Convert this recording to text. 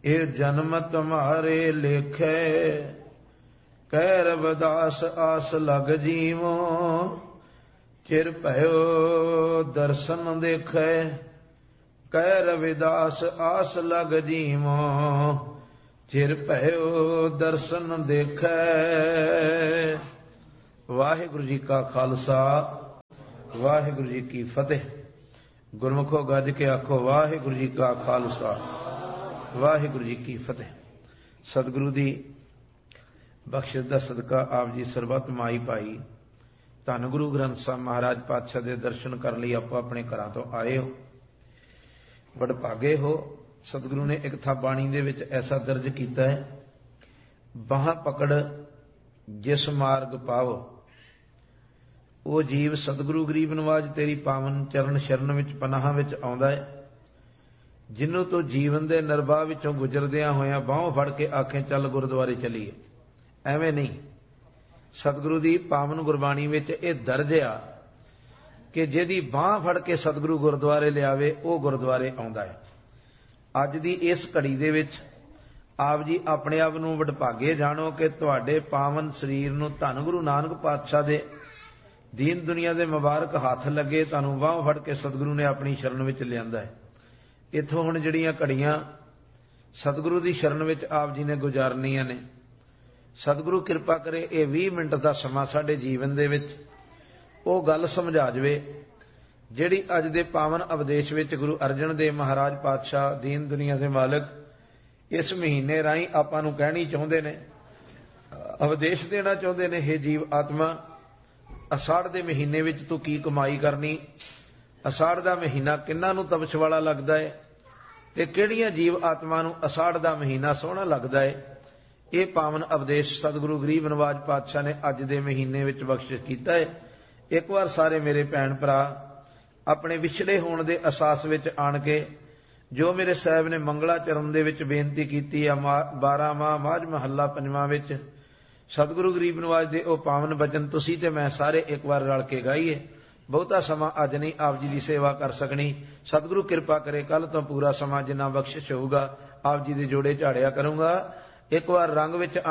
ए जन्म तुम्हारे लेखे, कह रविदास आस लग जीवो, चिर भयो दर्शन देखे, कह रविदास आस लग जीवो, चिर भयो दर्शन देखे। वाहिगुरु जी का खालसा, वाहिगुरु जी की फतेह। गुरमुखो गज के आखो वाहिगुरु जी का खालसा, वाहिगुरु जी की फतेह। सतगुरु दी बख्शिश दा सदका आप जी सरबत माई पाई। धन गुरु ग्रंथ साहब महाराज पातशाह दे दर्शन कर लिए आपो अपने घरां तो आए हो, वडभागे हो। सतगुरु ने एक था बाणी दे विच ऐसा दर्ज कीता है, बाह पकड़ जिस मार्ग पाओ, वो जीव सतगुरु गरीब नवाज तेरी पावन चरण शरण विच पनाह विच आउंदा है। जिन्हों तो जीवन दे नरबाह विचों गुजरदियां होया बाहों फड़ के आखे चल गुरुद्वारे चलीए, एवें नहीं। सतगुरु दी पावन गुरबाणी विच इह दर्ज आ कि जिहदी बाह फड़ के सतगुरु गुरुद्वारे लियावे वो गुरुद्वारे आउंदा है। अज दी इस घड़ी दे विच आप जी अपने आप नूं वडभागे जाणो कि तुहाडे पावन शरीर नूं धन गुरु नानक पातशाह दे दीन दुनिया दे मुबारक हाथ लगे, तुहानूं बाह फड़ के सतगुरु ने अपनी शरण विच लिआंदा है। इत्थों हुण जिहड़ियां घड़ियां सतगुरु दी शरण विच आप जी ने गुजारनियां ने, सतगुरु किरपा करे ये 20 मिनट का समा साडे जीवन दे विच वो गल समझा जावे जिहड़ी अज दे पावन उपदेश विच गुरु अर्जन देव महाराज पातशाह दीन दुनिया दे मालिक इस महीने राही आपां नूं कहणी चाहुंदे ने, उपदेश देना चाहुंदे ने। हे जीव आत्मा, असाड़ दे महीने विच तूं की कमाई करनी, असाड़ दा महीना किन्हां नूं तपश वाला लगदा है ते किहड़ियां जीव आत्मा नूं असाड़ दा महीना सोहना लगदा है। ये पावन उपदेश सतगुरु गरीब नवाज पातशाह ने अज दे महीने विच बख्शिश कीता है। एक बार सारे मेरे भैण भरा अपने विछड़े होने दे असास विच आण के जो मेरे साहब ने मंगला चरण दे विच बेनती कीती है, 12 माह माझ महला 5वां विच सतगुरु गरीब नवाज दे ओ पावन बचन तुसीं ते मैं सारे एक बार रल के गाईए। बहुता समा अज नहीं आप जी की सेवा कर सकनी। सतगुरु किरपा करे कल तो पूरा समा जिन्ना बख्शिश होगा आप जी दे जोड़े झाड़िया करूंगा। एक बार रंग विच